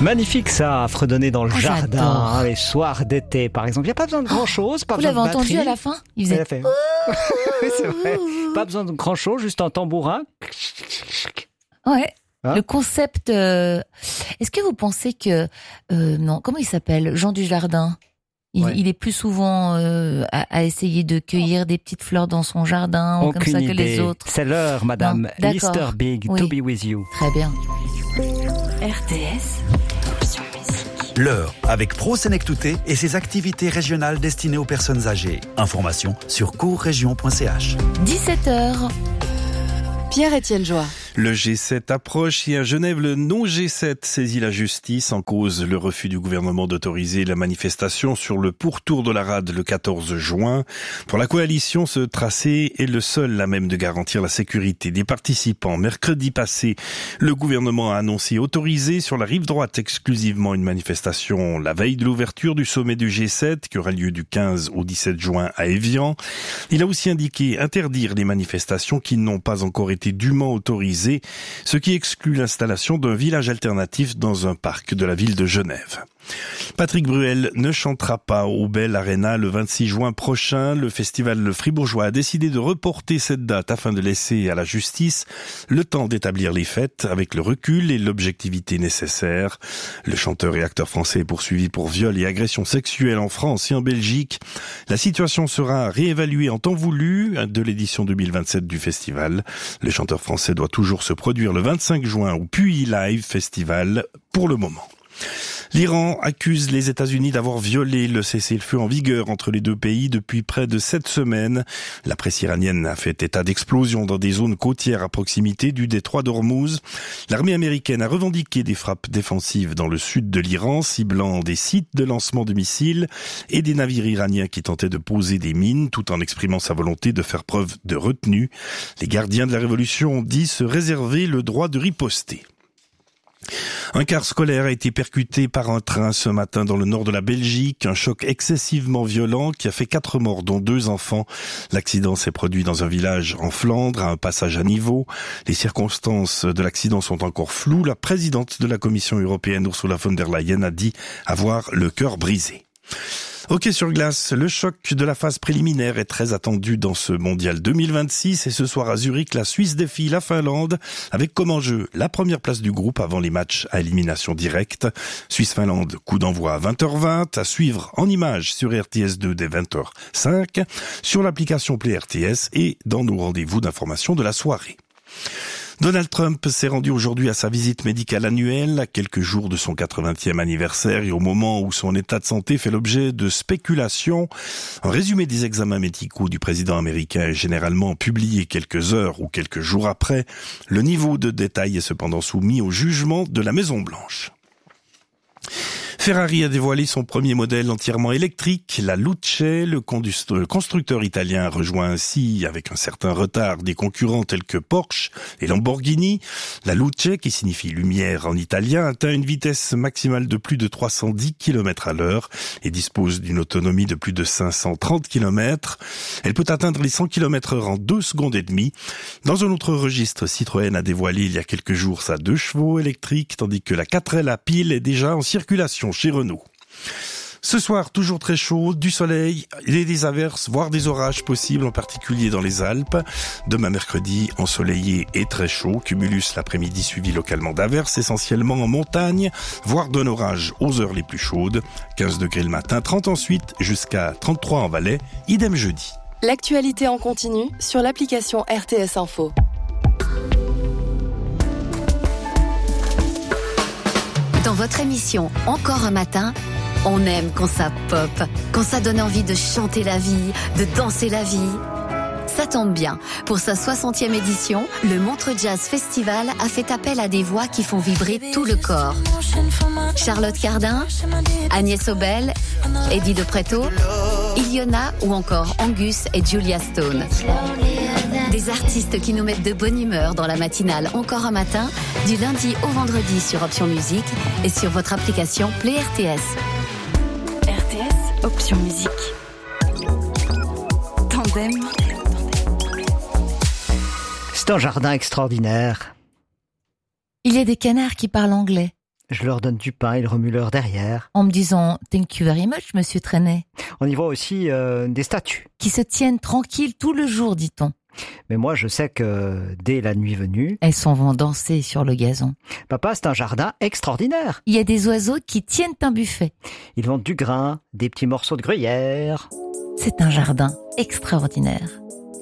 Magnifique ça, fredonner dans le jardin, j'adore. les soirs d'été par exemple. Il n'y a pas besoin de grand-chose, pas Vous besoin de l'avez batterie. entendu à la fin? Il faisait... fait. Oui, c'est vrai. Pas besoin de grand-chose, juste un tambourin. Ouais. Hein? Le concept... Est-ce que vous pensez que... non, comment il s'appelle? Jean Dujardin. Il est plus souvent à essayer de cueillir des petites fleurs dans son jardin ou comme ça que les autres. C'est l'heure, madame. Non, d'accord. Mr. Big, Oui. to be with you. Très bien. RTS, option musique. L'heure avec Pro Sénectouté et ses activités régionales destinées aux personnes âgées. Information sur courregion.ch. 17h. Pierre-Étienne Joie. Le G7 approche et à Genève, le non-G7 saisit la justice en cause le refus du gouvernement d'autoriser la manifestation sur le pourtour de la rade le 14 juin. Pour la coalition, ce tracé est le seul à même de garantir la sécurité des participants. Mercredi passé, le gouvernement a annoncé autoriser sur la rive droite exclusivement une manifestation la veille de l'ouverture du sommet du G7 qui aura lieu du 15 au 17 juin à Évian. Il a aussi indiqué interdire les manifestations qui n'ont pas encore été dûment autorisées, ce qui exclut l'installation d'un village alternatif dans un parc de la ville de Genève. Patrick Bruel ne chantera pas au Bell Arena le 26 juin prochain. Le festival fribourgeois a décidé de reporter cette date afin de laisser à la justice le temps d'établir les faits avec le recul et l'objectivité nécessaires. Le chanteur et acteur français est poursuivi pour viol et agression sexuelle en France et en Belgique. La situation sera réévaluée en temps voulu de l'édition 2027 du festival. Le chanteur français doit toujours se produire le 25 juin au Puy Live Festival pour le moment. L'Iran accuse les États-Unis d'avoir violé le cessez-le-feu en vigueur entre les deux pays depuis près de 7 semaines. La presse iranienne a fait état d'explosions dans des zones côtières à proximité du détroit d'Ormuz. L'armée américaine a revendiqué des frappes défensives dans le sud de l'Iran, ciblant des sites de lancement de missiles et des navires iraniens qui tentaient de poser des mines, tout en exprimant sa volonté de faire preuve de retenue. Les gardiens de la révolution ont dit se réserver le droit de riposter. Un car scolaire a été percuté par un train ce matin dans le nord de la Belgique. Un choc excessivement violent qui a fait 4 morts, dont 2 enfants. L'accident s'est produit dans un village en Flandre, à un passage à niveau. Les circonstances de l'accident sont encore floues. La présidente de la Commission européenne, Ursula von der Leyen, a dit avoir le cœur brisé. Hockey sur glace, le choc de la phase préliminaire est très attendu dans ce mondial 2026 et ce soir à Zurich, la Suisse défie la Finlande avec comme enjeu la première place du groupe avant les matchs à élimination directe. Suisse-Finlande, coup d'envoi à 20h20, à suivre en images sur RTS2 dès 20h05, sur l'application Play RTS et dans nos rendez-vous d'information de la soirée. Donald Trump s'est rendu aujourd'hui à sa visite médicale annuelle, à quelques jours de son 80e anniversaire et au moment où son état de santé fait l'objet de spéculations. Un résumé des examens médicaux du président américain est généralement publié quelques heures ou quelques jours après. Le niveau de détail est cependant soumis au jugement de la Maison-Blanche. Ferrari a dévoilé son premier modèle entièrement électrique, la Luce. Le constructeur italien rejoint ainsi, avec un certain retard, des concurrents tels que Porsche et Lamborghini. La Luce, qui signifie lumière en italien, atteint une vitesse maximale de plus de 310 km à l'heure et dispose d'une autonomie de plus de 530 km. Elle peut atteindre les 100 km/h en 2 secondes et demie. Dans un autre registre, Citroën a dévoilé il y a quelques jours sa 2 chevaux électrique, tandis que la 4L à pile est déjà en circulation chez Renault. Ce soir, toujours très chaud, du soleil et des averses, voire des orages possibles, en particulier dans les Alpes. Demain mercredi, ensoleillé et très chaud, cumulus l'après-midi suivi localement d'averses, essentiellement en montagne, voire d'un orage aux heures les plus chaudes. 15 degrés le matin, 30 ensuite, jusqu'à 33 en Valais, idem jeudi. L'actualité en continu sur l'application RTS Info. Dans votre émission Encore un matin, on aime quand ça pop, quand ça donne envie de chanter la vie, de danser la vie. Ça tombe bien, pour sa 60e édition, le Montreux Jazz Festival a fait appel à des voix qui font vibrer tout le corps. Charlotte Cardin, Agnès Obel, Eddie De Pretto, Iliona ou encore Angus et Julia Stone. Des artistes qui nous mettent de bonne humeur dans la matinale Encore un matin, du lundi au vendredi sur Option Musique et sur votre application Play RTS. RTS, option musique. Tandem. C'est un jardin extraordinaire. Il y a des canards qui parlent anglais. Je leur donne du pain, ils remuent leur derrière. En me disant « Thank you very much, monsieur Trenet ». On y voit aussi des statues. Qui se tiennent tranquilles tout le jour, dit-on. Mais moi, je sais que dès la nuit venue, elles s'en vont danser sur le gazon. Papa, c'est un jardin extraordinaire. Il y a des oiseaux qui tiennent un buffet. Ils vendent du grain, des petits morceaux de gruyère. C'est un jardin extraordinaire.